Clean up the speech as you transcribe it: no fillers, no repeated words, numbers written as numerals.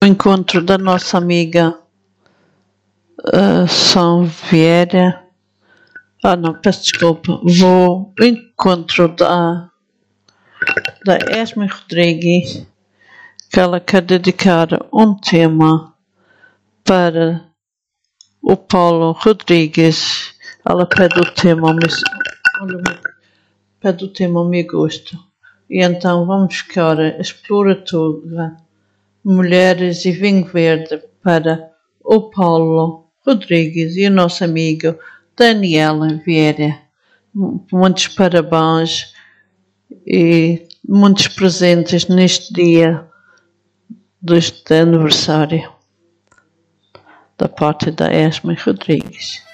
O encontro da nossa amiga São Vieira. Não, peço desculpa. Vou ao encontro da Esme Rodrigues, que ela quer dedicar um tema para o Paulo Rodrigues. Ela pede o tema Me Gusto. E então vamos ficar Explora Tudo, Mulheres e Vinho Verde para o Paulo Rodrigues e o nosso amigo Daniela Vieira. Muitos parabéns e muitos presentes neste dia deste aniversário da parte da Esme Rodrigues.